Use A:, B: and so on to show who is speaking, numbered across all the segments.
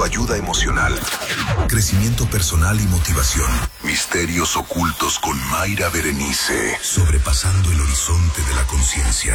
A: autoayuda emocional, crecimiento personal y motivación. Misterios ocultos con Mayra Berenice. Sobrepasando el horizonte de la conciencia.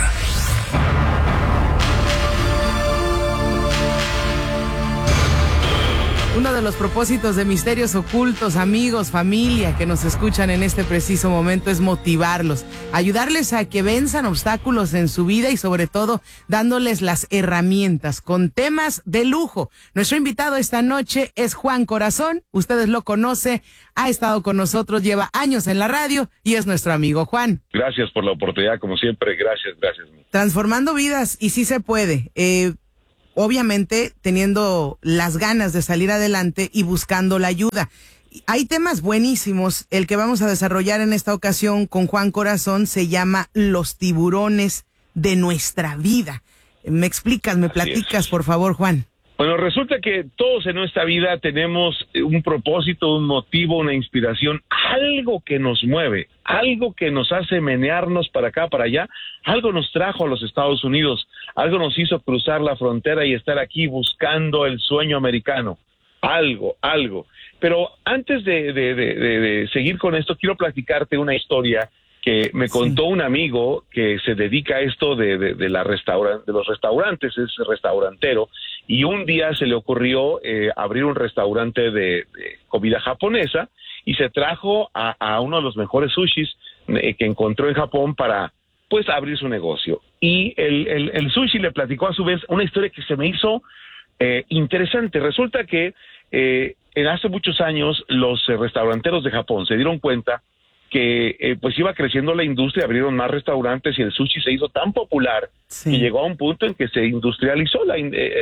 B: Uno de los propósitos de Misterios Ocultos, amigos, familia que nos escuchan en este preciso momento, es motivarlos, ayudarles a que venzan obstáculos en su vida y sobre todo dándoles las herramientas con temas de lujo. Nuestro invitado esta noche es Juan Corazón, ustedes lo conocen, ha estado con nosotros, lleva años en la radio y es nuestro amigo Juan.
C: Gracias por la oportunidad, como siempre, gracias.
B: Transformando vidas, y sí se puede, obviamente teniendo las ganas de salir adelante y buscando la ayuda. Hay temas buenísimos. El que vamos a desarrollar en esta ocasión con Juan Corazón se llama Los tiburones de nuestra vida. ¿Me explicas, me platicas, por favor, Juan?
C: Bueno, resulta que todos en nuestra vida tenemos un propósito, un motivo, una inspiración, algo que nos mueve, algo que nos hace menearnos para acá, para allá, algo nos trajo a los Estados Unidos, algo nos hizo cruzar la frontera y estar aquí buscando el sueño americano, algo. Pero antes de seguir con esto, quiero platicarte una historia que me contó un amigo que se dedica a esto de los restaurantes, es restaurantero, y un día se le ocurrió abrir un restaurante de comida japonesa y se trajo a uno de los mejores sushis que encontró en Japón para, pues, abrir su negocio. Y el sushi le platicó a su vez una historia que se me hizo interesante. Resulta que hace muchos años los restauranteros de Japón se dieron cuenta que pues iba creciendo la industria, abrieron más restaurantes y el sushi se hizo tan popular que llegó a un punto en que se industrializó la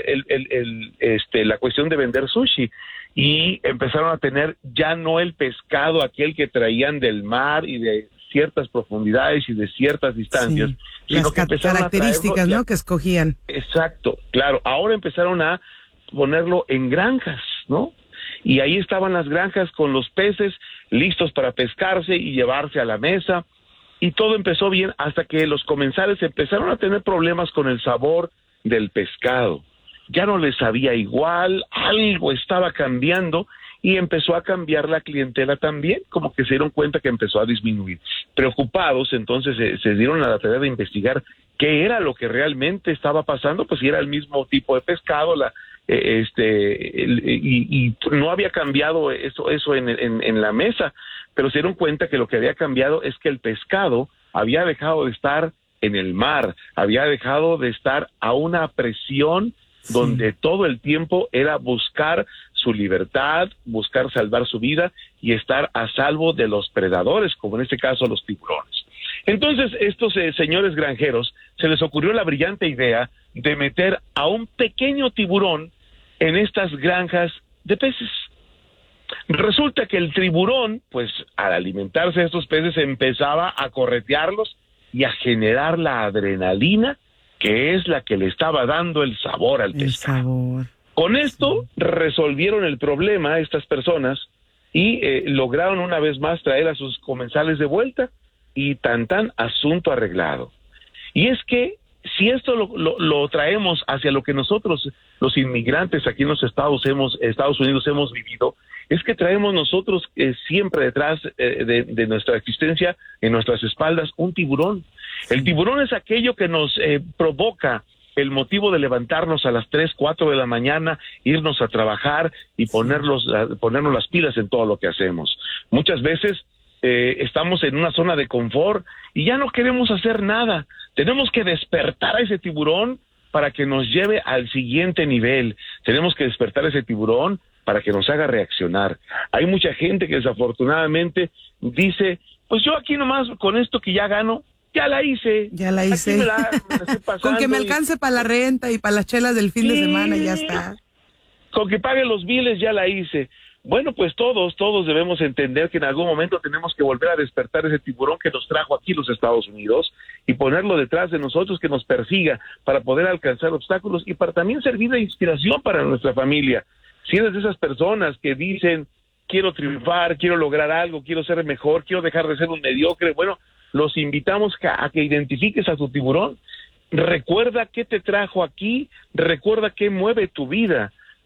C: cuestión de vender sushi y empezaron a tener ya no el pescado aquel que traían del mar y de ciertas profundidades y de ciertas distancias,
B: sino que características, ¿no?, que escogían.
C: Exacto, claro. Ahora empezaron a ponerlo en granjas, ¿no? Y ahí estaban las granjas con los peces listos para pescarse y llevarse a la mesa, y todo empezó bien hasta que los comensales empezaron a tener problemas con el sabor del pescado. Ya no les sabía igual, algo estaba cambiando y empezó a cambiar la clientela también, como que se dieron cuenta que empezó a disminuir. Preocupados, entonces se dieron a la tarea de investigar qué era lo que realmente estaba pasando, pues si era el mismo tipo de pescado, y no había cambiado eso en la mesa, pero se dieron cuenta que lo que había cambiado es que el pescado había dejado de estar en el mar, había dejado de estar a una presión donde todo el tiempo era buscar su libertad, buscar salvar su vida y estar a salvo de los predadores, como en este caso los tiburones. Entonces, estos señores granjeros se les ocurrió la brillante idea de meter a un pequeño tiburón en estas granjas de peces. Resulta que el tiburón, pues al alimentarse de estos peces, empezaba a corretearlos y a generar la adrenalina, que es la que le estaba dando el sabor al pescado. Con esto resolvieron el problema estas personas y lograron una vez más traer a sus comensales de vuelta y asunto arreglado. Y es que si esto lo traemos hacia lo que nosotros, los inmigrantes aquí en los Estados Unidos hemos vivido, es que traemos nosotros siempre detrás de nuestra existencia, en nuestras espaldas, un tiburón. El tiburón es aquello que nos provoca el motivo de levantarnos a las 3, 4 de la mañana, irnos a trabajar y ponernos las pilas en todo lo que hacemos. Muchas veces estamos en una zona de confort y ya no queremos hacer nada. Tenemos que despertar a ese tiburón para que nos lleve al siguiente nivel. Tenemos que despertar a ese tiburón para que nos haga reaccionar. Hay mucha gente que desafortunadamente dice, pues yo aquí nomás con esto que ya gano, ya la hice.
B: Me estoy con que me alcance para la renta y para las chelas del fin de semana, ya está.
C: Con que pague los biles, ya la hice. Bueno, pues todos debemos entender que en algún momento tenemos que volver a despertar ese tiburón que nos trajo aquí los Estados Unidos y ponerlo detrás de nosotros, que nos persiga para poder alcanzar obstáculos y para también servir de inspiración para nuestra familia. Si eres de esas personas que dicen, quiero triunfar, quiero lograr algo, quiero ser mejor, quiero dejar de ser un mediocre, bueno, los invitamos a que identifiques a tu tiburón. Recuerda qué te trajo aquí, recuerda qué mueve tu vida.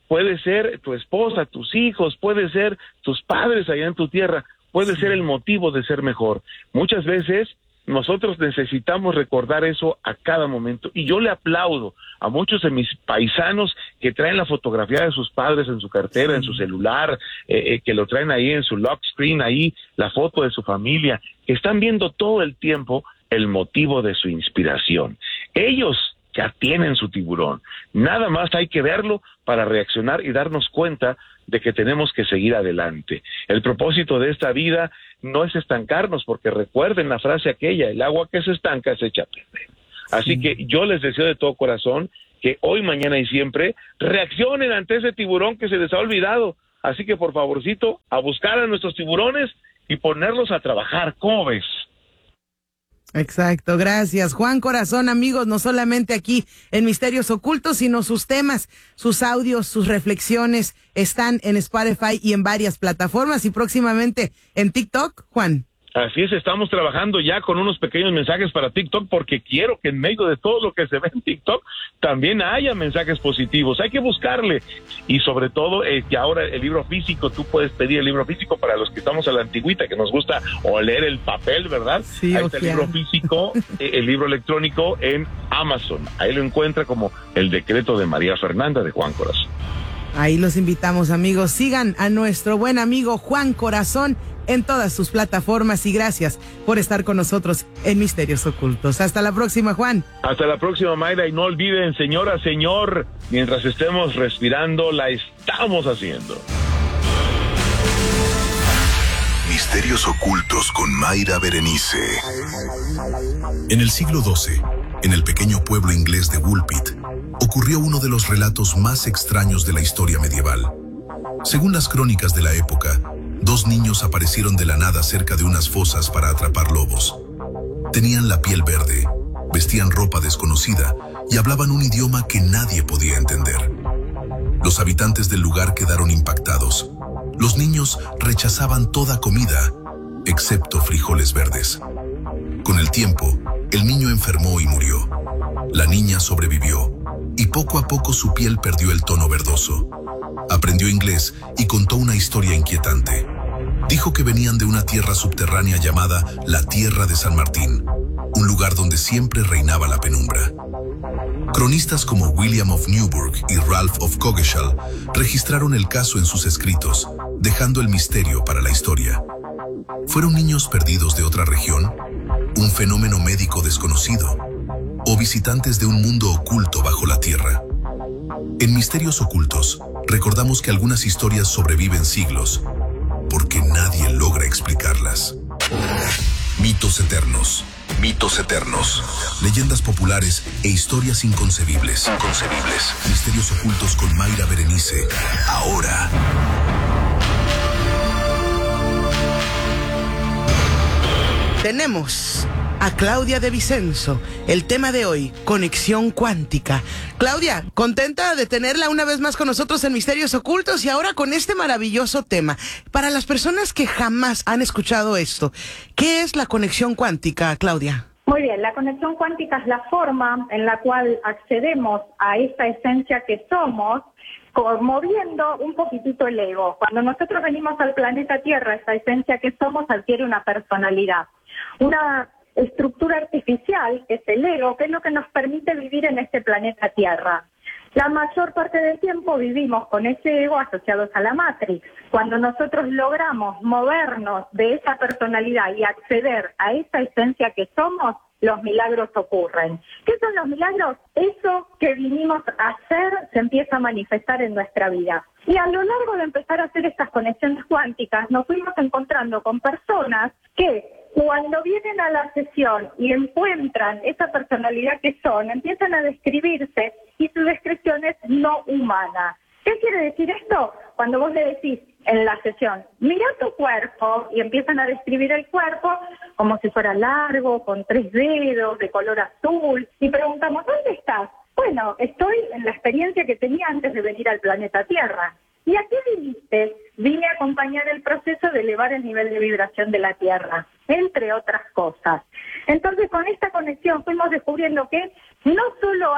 C: puede ser tu esposa, tus hijos, puede ser tus padres allá en tu tierra, puede ser el motivo de ser mejor. Muchas veces nosotros necesitamos recordar eso a cada momento, y yo le aplaudo a muchos de mis paisanos que traen la fotografía de sus padres en su cartera, en su celular, que lo traen ahí en su lock screen, ahí la foto de su familia, que están viendo todo el tiempo el motivo de su inspiración. Ellos ya tienen su tiburón, nada más hay que verlo para reaccionar y darnos cuenta de que tenemos que seguir adelante. El propósito de esta vida no es estancarnos, porque recuerden la frase aquella, el agua que se estanca se echa a perder. Así que yo les deseo de todo corazón que hoy, mañana y siempre reaccionen ante ese tiburón que se les ha olvidado. Así que por favorcito, a buscar a nuestros tiburones y ponerlos a trabajar. ¿Cómo ves?
B: Exacto, gracias Juan Corazón. Amigos, no solamente aquí en Misterios Ocultos, sino sus temas, sus audios, sus reflexiones están en Spotify y en varias plataformas, y próximamente en TikTok, Juan.
C: Así es, estamos trabajando ya con unos pequeños mensajes para TikTok, porque quiero que en medio de todo lo que se ve en TikTok también haya mensajes positivos. Hay que buscarle, y sobre todo que ahora el libro físico, tú puedes pedir el libro físico para los que estamos a la antigüita, que nos gusta o leer el papel, ¿verdad?
B: Sí,
C: ahí está el libro físico, el libro electrónico en Amazon. Ahí lo encuentra como El Decreto de María Fernanda de Juan Corazón.
B: Ahí los invitamos, amigos. Sigan a nuestro buen amigo Juan Corazón en todas sus plataformas, y gracias por estar con nosotros en Misterios Ocultos. Hasta la próxima, Juan.
C: Hasta la próxima, Mayra, y no olviden, señora, señor, mientras estemos respirando, la estamos haciendo.
A: Misterios Ocultos con Mayra Berenice. En el siglo XII, en el pequeño pueblo inglés de Woolpit, ocurrió uno de los relatos más extraños de la historia medieval. Según las crónicas de la época, 2 niños aparecieron de la nada cerca de unas fosas para atrapar lobos. Tenían la piel verde, vestían ropa desconocida y hablaban un idioma que nadie podía entender. Los habitantes del lugar quedaron impactados. Los niños rechazaban toda comida, excepto frijoles verdes. Con el tiempo, el niño enfermó y murió. La niña sobrevivió, y poco a poco su piel perdió el tono verdoso. Aprendió inglés y contó una historia inquietante. Dijo que venían de una tierra subterránea llamada la Tierra de San Martín, un lugar donde siempre reinaba la penumbra. Cronistas como William of Newburgh y Ralph of Coggeshall registraron el caso en sus escritos, dejando el misterio para la historia. ¿Fueron niños perdidos de otra región? ¿Un fenómeno médico desconocido? ¿O visitantes de un mundo oculto bajo la tierra? En Misterios Ocultos, recordamos que algunas historias sobreviven siglos, porque nadie logra explicarlas. Mitos eternos. Mitos eternos. Leyendas populares e historias inconcebibles. Misterios Ocultos con Mayra Berenice. Ahora.
B: Tenemos a Claudia de Vicenzo. El tema de hoy, conexión cuántica. Claudia, contenta de tenerla una vez más con nosotros en Misterios Ocultos, y ahora con este maravilloso tema. Para las personas que jamás han escuchado esto, ¿qué es la conexión cuántica, Claudia?
D: Muy bien, la conexión cuántica es la forma en la cual accedemos a esta esencia que somos, moviendo un poquitito el ego. Cuando nosotros venimos al planeta Tierra, esta esencia que somos adquiere una personalidad, una estructura artificial, que es el ego, que es lo que nos permite vivir en este planeta Tierra. La mayor parte del tiempo vivimos con ese ego asociados a la Matrix. Cuando nosotros logramos movernos de esa personalidad y acceder a esa esencia que somos, los milagros ocurren. ¿Qué son los milagros? Eso que vinimos a hacer se empieza a manifestar en nuestra vida. Y a lo largo de empezar a hacer estas conexiones cuánticas, nos fuimos encontrando con personas que cuando vienen a la sesión y encuentran esa personalidad que son, empiezan a describirse y su descripción es no humana. ¿Qué quiere decir esto? Cuando vos le decís en la sesión, mira tu cuerpo, y empiezan a describir el cuerpo como si fuera largo, con 3 dedos, de color azul, y preguntamos, ¿dónde estás? Bueno, estoy en la experiencia que tenía antes de venir al planeta Tierra. ¿Y a qué viniste? Vine a acompañar el proceso de elevar el nivel de vibración de la Tierra, entre otras cosas. Entonces, con esta conexión fuimos descubriendo que no solo hay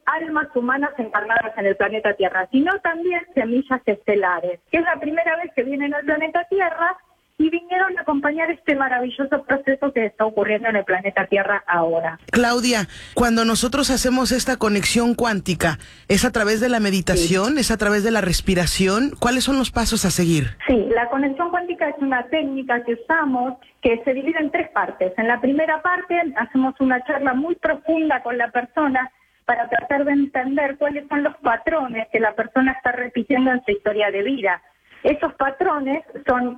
D: almas humanas encarnadas en el planeta Tierra, sino también semillas estelares, que es la primera vez que vienen al planeta Tierra y vinieron a acompañar este maravilloso proceso que está ocurriendo en el planeta Tierra ahora.
B: Claudia, cuando nosotros hacemos esta conexión cuántica, ¿es a través de la meditación? Sí. ¿Es a través de la respiración? ¿Cuáles son los pasos a seguir?
D: Sí, la conexión cuántica es una técnica que usamos que se divide en 3 partes. En la primera parte hacemos una charla muy profunda con la persona para tratar de entender cuáles son los patrones que la persona está repitiendo en su historia de vida. Esos patrones son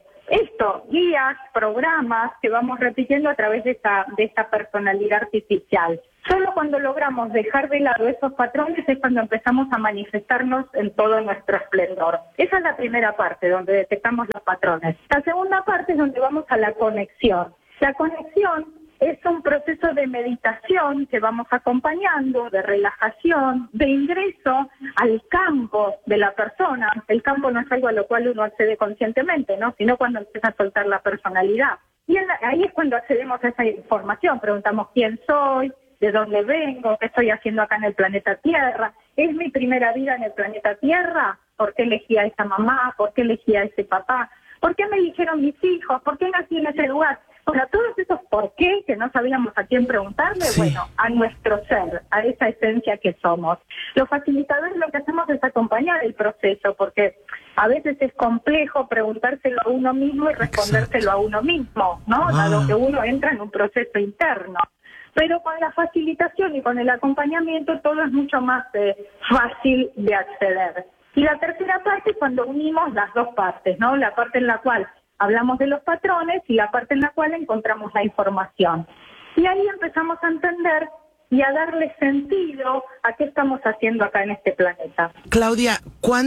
D: guías, programas que vamos repitiendo a través de esta personalidad artificial. Solo cuando logramos dejar de lado esos patrones es cuando empezamos a manifestarnos en todo nuestro esplendor. Esa es la primera parte, donde detectamos los patrones. La segunda parte es donde vamos a la conexión. La conexión es un proceso de meditación que vamos acompañando, de relajación, de ingreso al campo de la persona. El campo no es algo a lo cual uno accede conscientemente, ¿no? Sino cuando empieza a soltar la personalidad. Y ahí es cuando accedemos a esa información. Preguntamos quién soy, de dónde vengo, qué estoy haciendo acá en el planeta Tierra. ¿Es mi primera vida en el planeta Tierra? ¿Por qué elegí a esa mamá? ¿Por qué elegí a ese papá? ¿Por qué me eligieron mis hijos? ¿Por qué nací en ese lugar? Bueno, todos esos por qué que no sabíamos a quién preguntarle, sí. Bueno, a nuestro ser, a esa esencia que somos. Los facilitadores lo que hacemos es acompañar el proceso, porque a veces es complejo preguntárselo a uno mismo y respondérselo a uno mismo, ¿no? Dado que uno entra en un proceso interno. Pero con la facilitación y con el acompañamiento todo es mucho más fácil de acceder. Y la tercera parte es cuando unimos las 2 partes, ¿no? La parte en la cual hablamos de los patrones y la parte en la cual encontramos la información. Y ahí empezamos a entender y a darle sentido a qué estamos haciendo acá en este planeta.
B: Claudia,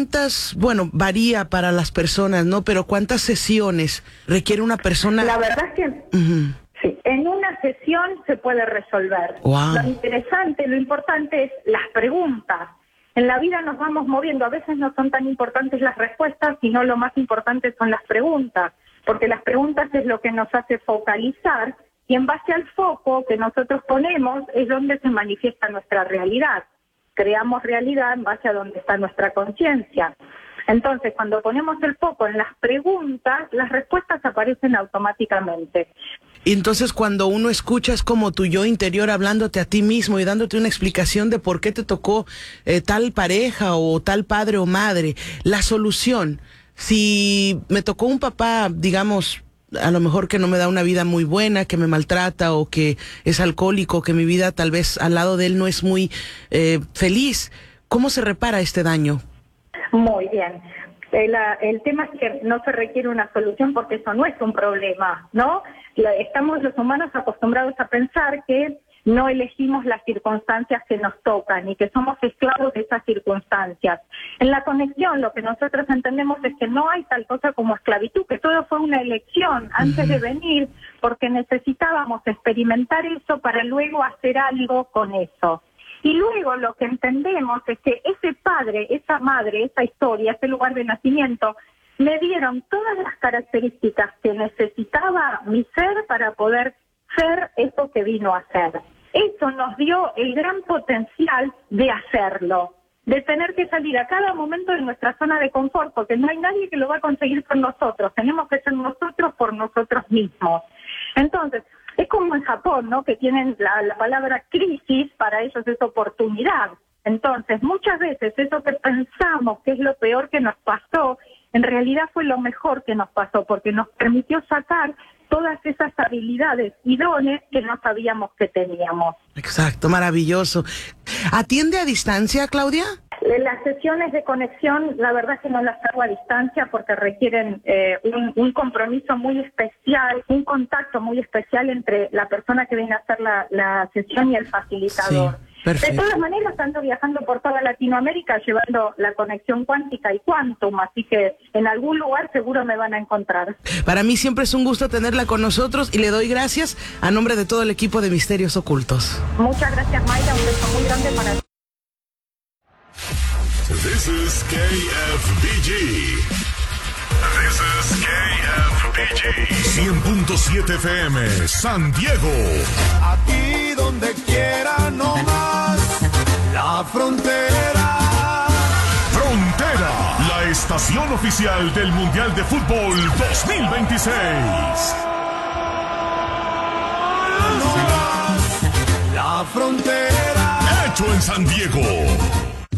B: varía para las personas, ¿no? Pero ¿cuántas sesiones requiere una persona?
D: La verdad es que sí, en una sesión se puede resolver.
B: Wow.
D: Lo importante es las preguntas. En la vida nos vamos moviendo, a veces no son tan importantes las respuestas, sino lo más importante son las preguntas, porque las preguntas es lo que nos hace focalizar y en base al foco que nosotros ponemos es donde se manifiesta nuestra realidad. Creamos realidad en base a donde está nuestra conciencia. Entonces, cuando ponemos el foco en las preguntas, las respuestas aparecen automáticamente.
B: Y entonces cuando uno escucha es como tu yo interior hablándote a ti mismo y dándote una explicación de por qué te tocó tal pareja o tal padre o madre. La solución, si me tocó un papá, digamos, a lo mejor que no me da una vida muy buena, que me maltrata o que es alcohólico, que mi vida tal vez al lado de él no es muy feliz, ¿cómo se repara este daño?
D: Muy bien. El tema es que no se requiere una solución porque eso no es un problema, ¿no? Estamos los humanos acostumbrados a pensar que no elegimos las circunstancias que nos tocan y que somos esclavos de esas circunstancias. En la conexión lo que nosotros entendemos es que no hay tal cosa como esclavitud, que todo fue una elección antes de venir porque necesitábamos experimentar eso para luego hacer algo con eso. Y luego lo que entendemos es que ese padre, esa madre, esa historia, ese lugar de nacimiento, me dieron todas las características que necesitaba mi ser para poder ser eso que vino a ser. Eso nos dio el gran potencial de hacerlo, de tener que salir a cada momento de nuestra zona de confort, porque no hay nadie que lo va a conseguir por nosotros, tenemos que ser nosotros por nosotros mismos. Entonces, es como en Japón, ¿no? Que tienen la palabra crisis, para ellos es oportunidad. Entonces, muchas veces eso que pensamos que es lo peor que nos pasó, en realidad fue lo mejor que nos pasó, porque nos permitió sacar todas esas habilidades y dones que no sabíamos que teníamos.
B: Exacto, maravilloso. ¿Atiende a distancia, Claudia?
D: Las sesiones de conexión, la verdad es que no las hago a distancia porque requieren un compromiso muy especial, un contacto muy especial entre la persona que viene a hacer la sesión y el facilitador. Sí. Perfecto. De todas maneras, ando viajando por toda Latinoamérica llevando la conexión cuántica y quantum, así que en algún lugar seguro me van a encontrar.
B: Para mí siempre es un gusto tenerla con nosotros y le doy gracias a nombre de todo el equipo de Misterios Ocultos.
D: Muchas gracias, Mayra, un beso muy grande para ti.
A: This is KFBG. This is KFBG. 100.7 FM, San Diego.
E: Aquí donde quiera no más. La La Frontera.
F: Frontera, la estación oficial del Mundial de Fútbol 2026.
E: La Frontera.
F: Hecho en San Diego.